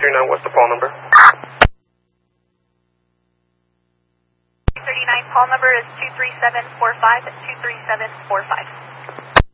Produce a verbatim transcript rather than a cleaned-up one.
thirty-nine, what's the call number? thirty-nine, call number is two three seven four five, two three seven four five.